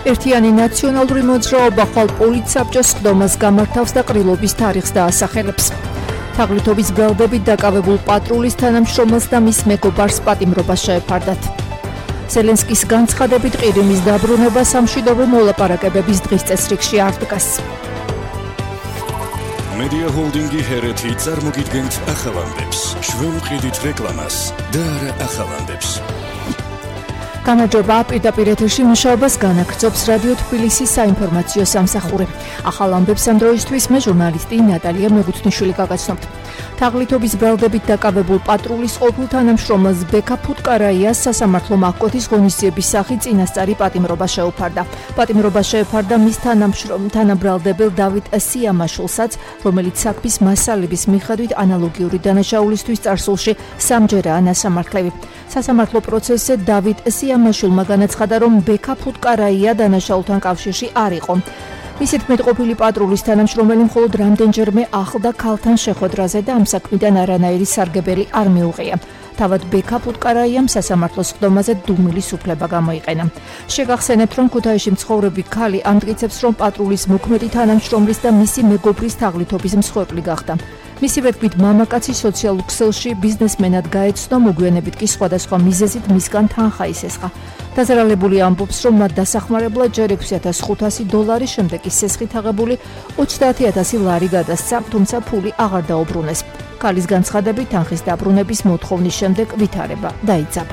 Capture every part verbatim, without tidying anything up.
ერთიანი ნაციონალური მოძრაობა ხვალ პოლიცსაბჭოს სხდომას გამართავს და ყრილობის თარიღს დაასახელებს. თაღლითობის ბრალდებით დაკავებულ პატრულის თანამშრომელს და მის მეგობარს პატიმრობა შეეფარდათ. ზელენსკის განცხადებით ყირიმის დაბრუნება სამშვიდობო მოლაპარაკებების დღის წესრიგში არ დგას. Media Holdingi ჰერეთი წარმოგიდგენთ ახალამდებს. ჩვენ ვყიდით რეკლამას და არა ახალამდებს. გამარჯობა, პირდაპირ ეთერში მუშაობას განაგრძობს რადიო თბილისის საინფორმაციო სამსახური. ახალ ამბებს ამ დროისთვის მე ჟურნალისტი ნატალია მეგუთნიშვილი გაგაცნობთ. თაღლითობის ბრალდებით დაკავებულ პატრულის ყოფილ თანამშრომელს ბექა ფუტკარაიას სასამართლო მაღკვეთის ღონისძიების სახით წინასწარი პატიმრობა შეუფარდა. პატიმრობა შეეფარდა მის თანამშრომ თანაბრალდებელ დავით სიამაშულსაც, რომელიც საქმის მასალების მიხედვით ანალოგიური დანაშაულისთვის წარსულში სამჯერაა ნასამართლები. სასამართლო პროცესზე დავით სიამაშულმა განაცხადა, რომ ბექა ფუტკარაია დანაშაულთან კავშირში არ იყო. მისი თქმით, ყოფილი პატრულის თანამშრომელი მხოლოდ რამდენჯერმე ახლდა ქალთან შეხვედრაზე და ამ საქმიდან არანაირი სარგებელი არ მიუღია. თავად ბექა ფუტკარაიამ სასამართლოს სხდომაზე დუმილის უფლება გამოიყენა. შეგახსენებთ, რომ ქუთაისში მცხოვრები ქალი ამტკიცებს, რომ პატრულის მოქმედი თანამშრომლის და მისი მეგობრის თაღლითობის მსხვერპლი გახდა. მისივე თქმით, მამაკაცი სოციალურ ქსელში ბიზნესმენად გაეცნო, მოგვიანებით კი სხვადასხვა მიზეზით მისგან თანხა ისესხა. დაზარალებული ამბობს, რომ მათ დასახმარებლად ჯერ ექვსი ათას ხუთასი დოლარი, შემდეგ კი სესხით აღებული ოცდაათი ათასი ლარი გადასცა, თუმცა ფული აღარ დაუბრუნეს. ქალის განცხადებით, თანხის დაბრუნების მოთხოვნის შემდეგ ვითარება დაიძაბა.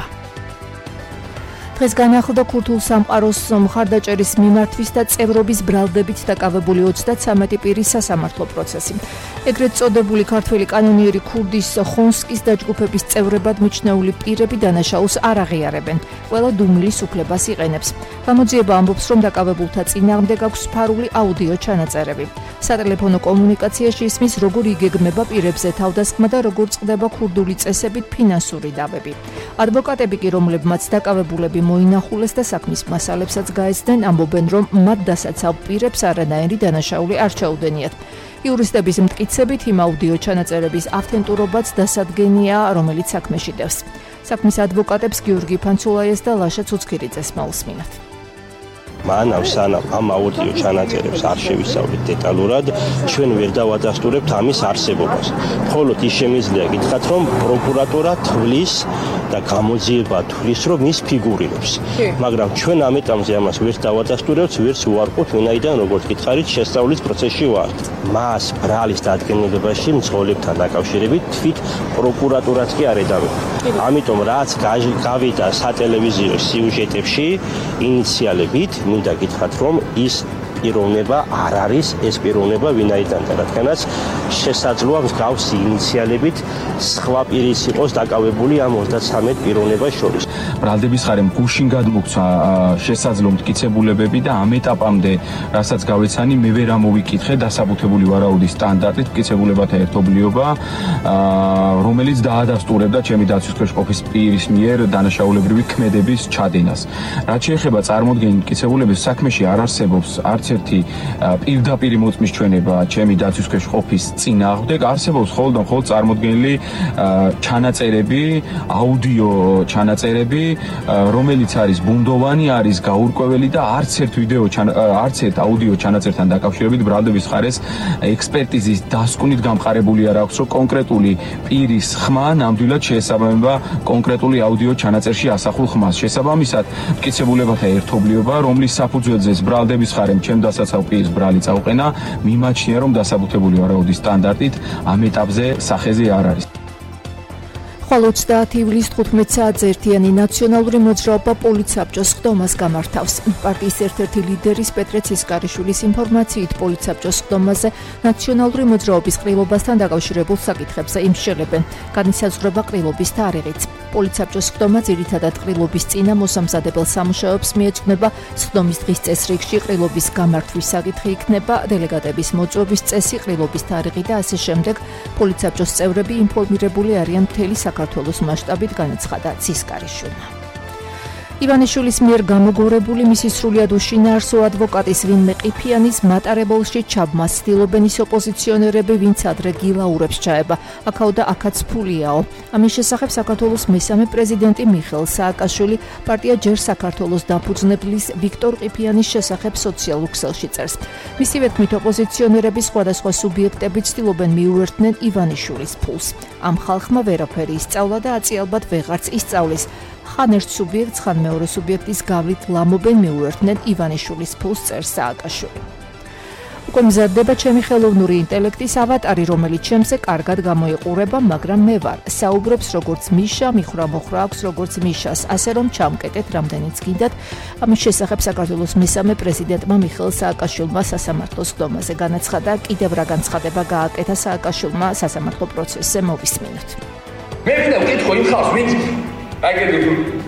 დღეს განახლდა ქურთულ სამყაროს მხარდაჭერის მიმართვის და წევრობის ბრალდებით დაკავებული ოცდათვრამეტი პირის სასამართლო პროცესი. ეგრეთ წოდებული ქართველი კანონიერი ქურდის ხონსკის დაჯგუფების წევრებად მიჩნეული პირები დანაშაულს არ აღიარებენ. ყველა დუმილის უფლებას იყენებს. გამოძიება ამბობს, რომ დაკავებულთა წინააღმდეგ აქვს სფარული აუდიო ჩანაწერები. სატელეფონო კომუნიკაციაში ისმის, როგორ იგეგმება პირებზე თავდასხმა და როგორ წყდება ქურდული წესებით ფინანსური დავები. ადვოკატები კი, რომლებმაც დაკავებულები მოინახულეს და საქმის მასალებსაც გაეცდნენ, ამბობენ, რომ მათ დასაცავ პირებს არანაირი დანაშაული არ ჩაუდენიათ. იურისტების მტკიცებით, იმ აუდიო ჩანაწერების ავთენტურობაც დასადგენია, რომელიც საქმეში დევს. საქმის ადვოკატებს გიორგი ფანცულაიას და ლაშა ცუცქირიძეს მოусმინათ. მანამ სანამ ამ აუდიო ჩანაწერებს არ შევისწავლეთ დეტალურად, ჩვენ ვერ დავადასტურებთ ამის არსებობას. მხოლოდ ის შემიძლია გითხრათ, რომ პროკურატურა თვლის და გამოძიება თვლის, რომ ის ფიგურირებს. მაგრამ ჩვენ ამ ეტაპზე ამას ვერ დავადასტურებთ, ვერც უარყოფთ, ვინაიდან როგორც გითხარით, შესწავლის პროცესში ვართ. მას ბრალის დადგენილებაში მცხოვრებთან დაკავშირებით თვით პროკურატურაც კი არ ედავება. ამიტომ რაც გავიდა სატელევიზიო სიუჟეტებში ინიციალებით, მინდა გითხრათ, რომ ის პიროვნება არ არის ეს პიროვნება ვინაიდან და რადგანაც შესაძლოა მსგავსი ინიციალებით სხვა პირის იყოს დაკავებული ამ ოცდათვრამეტ პიროვნებას შორის. ბრალდების ხარემ გუშინ გადმოგცა შესაძლო მტკიცებულებები და ამ ეტაპამდე, რასაც გავეცანი, მე ვერ ამოვიკითხე დასაბუთებული ვარაუდის სტანდარტით მტკიცებულებათა ერთობლიობა, რომელიც დაადასტურებდა ჩემი დაცვის ქვეშ ყოფის პირის მიერ დანაშაულებრივი ქმედების ჩადენას. რაც შეეხება წარმოდგენილ მტკიცებულების, საქმეში არ არსებობს არც ერთი პირდაპირ მოწმის ჩვენება ჩემი დაცვის ქვეშ ყოფის წინააღმდეგ, არსებობს მხოლოდ და მხოლოდ წარმოდგენილი ჩანაწერები, აუდიო ჩანაწერები, რომელიც არის ბუნდოვანი, არის გაურკვეველი და არც ერთ ვიდეო, არც ერთ აუდიო ჩანაწერთან დაკავშირებით ბრალდების ხარეს ექსპერტიზის დასკვნით გამყარებული არ აქვს, რომ კონკრეტული პირის ხმა ნამდვილად შეესაბამება კონკრეტული აუდიო ჩანაწერში ასახულ ხმას. შესაბამისად, მტკიცებულებათა ერთობლიობა, რომლის საფუძველზეც ბრალდების ხარემ ჩემ დასაცავ პირის ბრალი წაუყენა, მიმაჩნია, რომ დასაბუთებული ვარაუდის სტანდარტით ამ ეტაპზე სახეზე არ არის. ხვალ ოცდაათი ივლისის თხუთმეტ საათზე ერთიანი ნაციონალური მოძრაობა პოლიცსაბჭოს სხდომას გამართავს. პარტიის ერთ-ერთი ლიდერის პეტრე ცისკარიშვილის ინფორმაციით, პოლიცსაბჭოს სხდომაზე ნაციონალური მოძრაობის ყრილობასთან დაკავშირებულ საკითხებზე იმსჯელებენ. განისაზღვრება ყრილობის თარიღიც. პოლიცსაბჭოს სხდომა ძირითადად ყრილობის წინა მოსამზადებელ სამუშაოებს მიეძღვნება. სხდომის დღის წესრიგში ყრილობის გამართვის საკითხი იქნება, დელეგატების მოწვევის წესი, ყრილობის თარიღი და ასე შემდეგ. პოლიცსაბჭოს წევრები ინფორმირებული არიან მთელი საქართველოს მასშტაბით, განაცხადა ცისკარიშვილმა. ივანიშვილის მიერ გამოგორებული მისი სრულიად უშინაარსო ადვოკატის ვინმე ყიფიანის მატარებელში ჩაბმას ცდილობენ ის ოპოზიციონერები, ვინც ადრე გილაურებს ჩაება. აქაო და აქაც ფულიაო. ამის შესახებ საქართველოს მესამე პრეზიდენტი მიხეილ სააკაშვილი პარტია ჯერ საქართველოს დაფუძნებლის ვიქტორ ყიფიანის შესახებ სოციალურ ქსელში წერს. მისივე თქმით, ოპოზიციონერები სხვადასხვა სუბიექტები ცდილობენ მიუერთდნენ ივანიშვილის ფულს. ამ ხალხმა ვერაფერი ისწავლა და აწიალბად ვეღარც ისწავლის. ხან ერთ სუბიექტს, ხან მეორე სუბიექტის გავლით ლამობენ მიუერთდნენ ივანიშვილის ფულს, წერს სააკაშვილი. უკვე მზადდება ჩემი ხელოვნური ინტელექტის ავატარი, რომელიც ჩემზე კარგად გამოიყურება, მაგრამ მე ვარ. საუბრობს როგორც მიშა, მიხრა მოხრა აქვს როგორც მიშას, ასე რომ ჩამკეტეთ რამდენიც გინდათ. ამის შესახებ საქართველოს მესამე პრეზიდენტმა მიხეილ სააკაშვილმა სასამართლოს ხდომაზე განაცხადა, კიდევ რა განცხადება გააკეთა სააკაშვილმა სასამართლო პროცესზე, მოვისმინოთ. მე მინდა ვკითხო იმ ხალხს, ვინც აგერი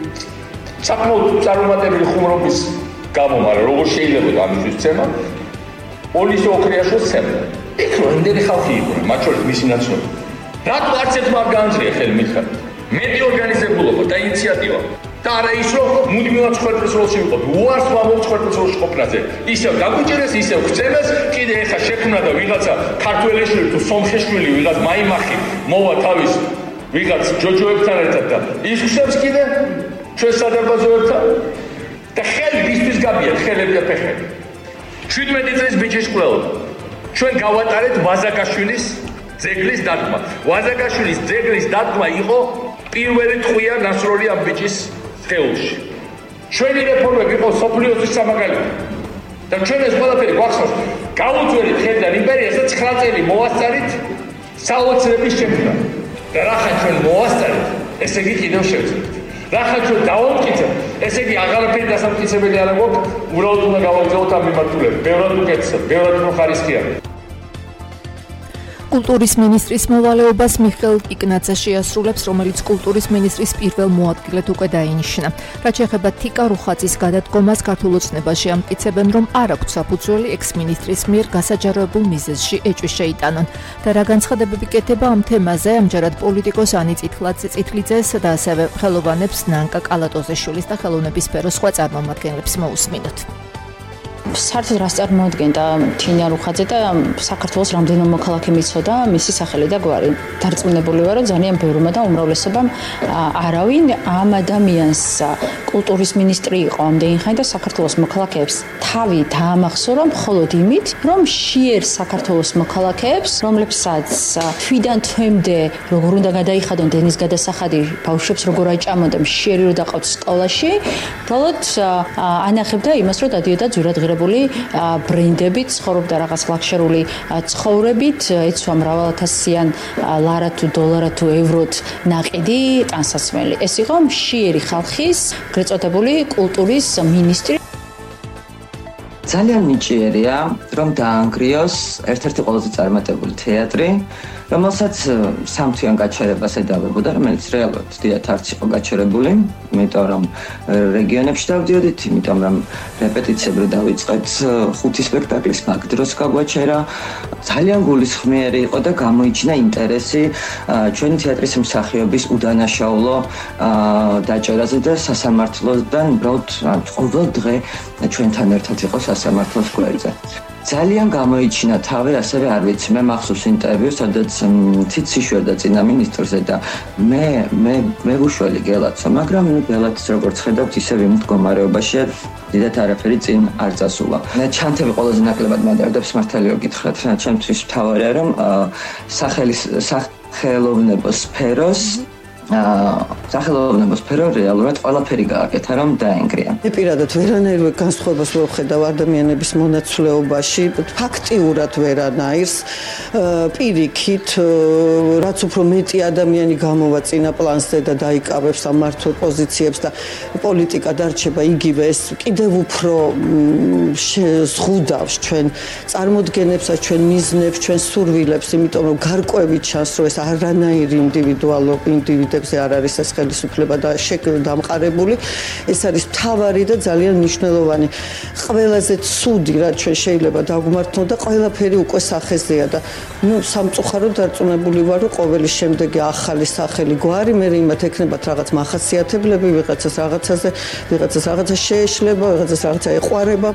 საკმაოდ წარუმატებელი ხუმრობის გამო, მაგრამ როგორ შეიძლება ამისთვის ცემა? პოლის ოქრიაშოს ცემა. იქ რო იმდენი ხალხი იყო, მათ შორის მისი ნაცნობი. რატო არც ერთმა არ გაამწია ხელი მითხარ? მეტი ორგანიზებულობა და ინიციატივა. და არა ის რომ მუდმივად ხერხის როლში ვიყოთ. უარს ვამბობთ ხერხის როლში ყოფნაზე. ისევ დაგუჭირეს, ისევ ხცემეს, კიდე ეხა შექმნა და ვიღაცა ქართველეშვილი თუ სომხეშვილი ვიღაც მაიმახი მოვა თავის ვიღაც ჯოჯოებთან ერთად და ის ხსებს კიდე ჩვენ სადარბაზოებთან და ხელი ისთვის გაბიათ ხელები და ფეხები. შვიდმეტი წლის ბიჭის ყველა. ჩვენ გავატარეთ ვაზაკაშვილის ძეგლის დადგმა. ვაზაკაშვილის ძეგლის დადგმა იყო პირველი ტყვია ნასროლი ამ ბიჭის სხეულში. ჩვენი რეფორმები იყო სოფლიოსის სამაგალითო. და ჩვენ ეს ყველაფერი გვახსოვს. გავუძვერით ხელიდან იმპერიას და ცხრა წელი მოვასწარით საოცრების შექმნა. და რახან ჩვენ მოვასწარეთ, ესე იგი კიდევ შევძლებთ. რახან ჩვენ დავამტკიცებთ, ესე იგი აღარაფერი დასამტკიცებელი არ გვაქვს, უბრალოდ უნდა გავაგზავნოთ ამ მიმართულებით. ბევრად უკეთესად, ბევრად უფრო ხარისხიანი. კულტურის მინისტრის მოვალეობას მიხეილ კიკნაძე შეასრულებს, რომელიც კულტურის მინისტრის პირველ მოადგილედ უკვე დაინიშნა. რაც შეეხება თიკა რუხაძის გადადგომას, ქართულ ოცნებაში ამტკიცებენ, რომ არ აქვს საფუძველი ექს-მინისტრის მიერ გასაჯაროებულ მიზეზში ეჭვი შეიტანონ. და რა განცხადებები კეთება ამ თემაზე, ამჯერად პოლიტიკოს ანი წითლიძეს და ასევე ხელოვანებს ნანკა კალატოზეშვილის და ხელოვნების სფეროს სხვა წარმომადგენლებს მოусმინოთ. საერთოდ რას წარმოადგენდა თინა რუხაძე და საქართველოს რამდენო მოქალაქე მიცოდა მისი სახელი და გვარი. დარწმუნებული ვარ, რომ ძალიან ბევრმა და უმრავლესობამ არავინ ამ ადამიანს კულტურის მინისტრი იყო ამდენი ხანი და საქართველოს მოქალაქეებს თავი დაამახსოვრა მხოლოდ იმით, რომ შეერ საქართველოს მოქალაქეებს, რომლებსაც თვიდან თვემდე როგორ უნდა გადაიხადონ დენის გადასახადი, ბავშვებს როგორ აჭამონ და შეერი რო დაყავთ სკოლაში, უბრალოდ ანახებდა იმას, რომ დადიოდა ძვირადღირებული ბრენდებით, ცხოვრობდა რაღაც ლაქშერული ცხოვრებით, ეცვა მრავალათასიან ლარა თუ დოლარა თუ ევროთ ნაყიდი ტანსაცმელი. ეს იყო მშიერი ხალხის გრეწოდებული კულტურის მინისტრი. ძალიან ნიჭიერია, რომ დაანგრიოს ერთ-ერთი ყველაზე წარმატებული თეატრი, რომელსაც სამთვიან გაჩერებას ედავებოდა, რომელიც რეალურად დიდად არც იყო გაჩერებული, იმიტომ რომ რეგიონებში დავდიოდით, იმიტომ რომ რეპეტიციები დავიწყეთ ხუთი სპექტაკლის მაგ დროს გაგვაჩერა. ძალიან გულისხმიერი იყო და გამოიჩინა ინტერესი ჩვენი თეატრის მსახიობის უდანაშაულო დაჭერაზე და სასამართლოდან უბრალოდ ყოველ დღე ჩვენთან ერთად იყო სასამართლოს გვერდზე. ძალიან გამოიჩინა თავი, ასევე არ ვიცი, მე მახსოვს ინტერვიუ, სადაც ციცი შვერდა წინა მინისტრზე და მე მე მე ვუშველი გელაცო, მაგრამ ნუ გელაც როგორც ხედავთ, ისევ იმ მდგომარეობაშია, დიდათ არაფერი წინ არ წასულა. მე ჩანთები ყველაზე ნაკლებად მადარდებს მართალია გითხრათ, ჩემთვის მთავარია, რომ სახელის სახელოვნებო სფეროს სახელოვნებო სფერო რეალურად ყველაფერი გააკეთა, რომ დაენგრია. მე პირადად ვერანაირ განსხვავებას ვერ ვხედავ ადამიანების მონაცვლეობაში, ფაქტიურად ვერანაირს, პირიქით, რაც უფრო მეტი ადამიანი გამოვა წინა პლანზე და დაიკავებს ამ მართლ პოზიციებს და პოლიტიკა დარჩება იგივე, ეს კიდევ უფრო ზღუდავს ჩვენ წარმოდგენებსაც, ჩვენ მიზნებს, ჩვენ სურვილებს, იმიტომ რომ გარკვევით ჩანს, რომ ეს არანაირი ინდივიდუალო ინდივიდები მიზეზებზე არ არის ეს ხელისუფლება და დამყარებული. ეს არის მთავარი და ძალიან მნიშვნელოვანი. ყველაზე ცუდი რაც ჩვენ შეიძლება დაგვმართნო და ყველაფერი უკვე სახეზეა და ნუ სამწუხაროდ დარწმუნებული ვარ რომ ყოველი შემდეგი ახალი სახელი გვარი მე იმათ ექნებათ რაღაც მახასიათებლები ვიღაცას რაღაცაზე ვიღაცას რაღაცა შეეშლება ვიღაცას რაღაცა ეყვარება.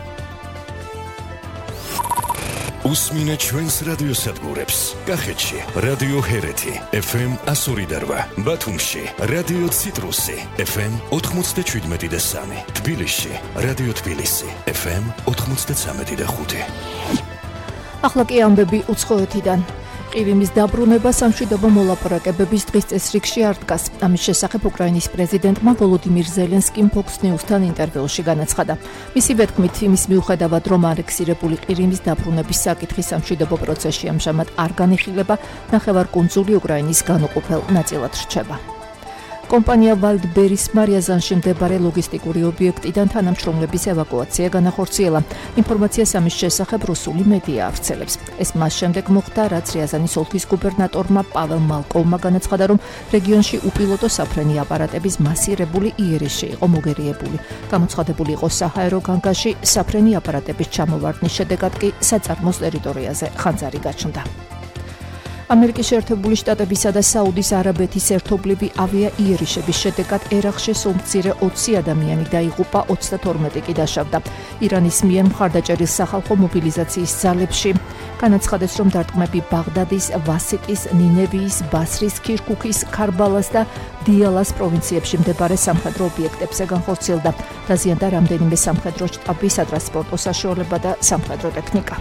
უსმინეთ ჩვენს რადიოსადგურებს. კახეთში რადიო ჰერეთი ეფ ემ ასორი და რვა, ბათუმში რადიო ციტრუსი ეფ ემ ოთხმოცდაშვიდმეტი და სამი, თბილისში რადიო თბილისი ეფ ემ ოთხმოცდაცამეტი და ხუთი. ახლა კი ამბები უცხოეთიდან. ყირიმის დაბრუნება სამშვიდობო მოლაპარაკებების დღის წესრიგში არ დგას. ამის შესახებ უკრაინის პრეზიდენტმა ვოლოდიმირ ზელენსკიმ Fox News-თან ინტერვიუში განაცხადა. მისი ვეთქმით, იმის მიუხედავად, რომ ანექსირებული ყირიმის დაბრუნების საკითხი სამშვიდობო პროცესში ამჟამად არ განიხილება, ნახევარკუნძული უკრაინის განუყოფელ ნაწილად რჩება. კომპანია ვალდბერის მარიაზანში მდებარე ლოგისტიკური ობიექტიდან თანამშრომლების ევაკუაცია განახორციელა. ინფორმაციას ამის შესახებ რუსული მედია ავრცელებს. ეს მას შემდეგ მოხდა, რაც რიაზანის ოლქის გუბერნატორმა პაվել მალკოვმა განაცხადა, რომ რეგიონში უპილოტო საფრენი აპარატების მასირებული იერიში იყო მოგერიებული. გამოცხადებული იყო საჰაერო განგაში საფრენი აპარატების ჩამოვარდნის შედეგად კი საწარმოს ტერიტორიაზე ხანძარი გაჩნდა. ამერიკის შეერთებული შტატებისა და საუდის არაბეთის ერთობლივი ავიაიერიშების შედეგად ერაყში სულ მცირე ოცი ადამიანი დაიღუპა, ოცდათორმეტი კი დაშავდა. ირანის მიერ მხარდაჭერილ სახალხო მობილიზაციის ძალებში განაცხადეს, რომ დარტყმები ბაღდადის, ვასიტის, ნინევიის, ბასრის, ქირქუქის, ქარბალას და დიალას პროვინციებში მდებარე სამხედრო ობიექტებზე განხორციელდა. დაზიანდა რამდენიმე სამხედრო შტაბი, სატრანსპორტო საშუალება და სამხედრო ტექნიკა.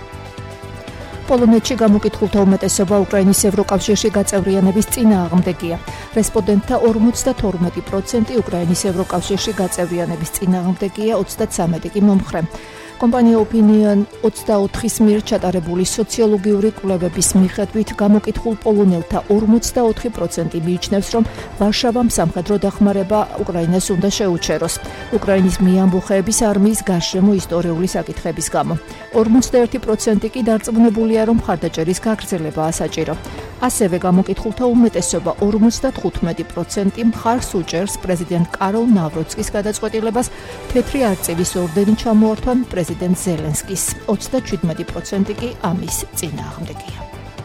პოლონეთში გამოკითხულთა უმეტესობა უკრაინის ევროკავშირში გაწევრიანების წინააღმდეგია. რესპონდენტთა ორმოცდათორმეტი პროცენტი უკრაინის ევროკავშირში გაწევრიანების წინააღმდეგია, ოცდაცამეტი კი მომხრე. კომპანია Opinion ოცდაოთხის მიერ ჩატარებული სოციოლოგიური კვლევების მიხედვით გამოკითხულ პოლონელთა ორმოცდაოთხი პროცენტი მიიჩნევს, რომ ვარშავამ სამხედრო დახმარება უკრაინას უნდა შეუჩეროს. უკრაინის მიამბოხეების არმიის გარშემო ისტორიული საკითხების გამო. ორმოცდაერთი პროცენტი კი დარწმუნებულია, რომ მხარდაჭერის გაგრძელებაა საჭირო. ასევე გამოკითხულთა უმეტესობა ორმოცდათხუთმეტი პროცენტი მხარს უჭერს პრეზიდენტ კაროლ ნავროცკის გადაწყვეტილებას თეთრი არწივის ორდენი ჩამოართვან პრეზიდენტ ზელენსკის. ოცდაშვიდმეტი პროცენტი კი ამის წინააღმდეგია.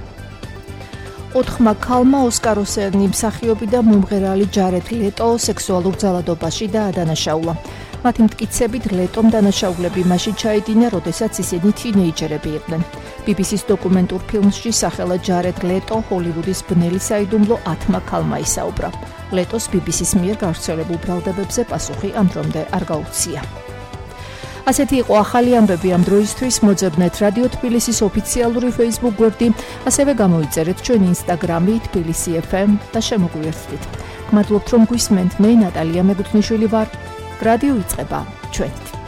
ოთხმა ქალმა ოსკაროსერნი მსახიობი და მომღერალი ჯარედ ლეტო სექსუალურ ძალადობაში დაადანაშაულა. მათი მტკიცებით ლეტომ დანაშაულები მაშინ ჩაიდინა, როდესაც ისინი თინეიჯერები იყვნენ. ბი ბი სის დოკუმენტურ ფილმში სახელად ჯარედ ლეტო ჰოლივუდის ბნელი საიდუმლო ათმა ქალმა ისაუბრა. ლეტოს ბი ბი სის მიერ გავრცელებულ ბრალდებებზე პასუხი ამ დრომდე არ გაუცია. ასეთი იყო ახალი ამბები ამ დროისთვის. მოძებნეთ რადიო თბილისის ოფიციალური Facebook გვერდი, ასევე გამოიწერეთ ჩვენი Instagram-ი თბილისი ეფ ემ და შემოგვიერთდით. გმადლობთ რომ გვისმენთ. მე ნატალია მეგუთნიშვილი ვარ. რადიო იწყება ჩვენით.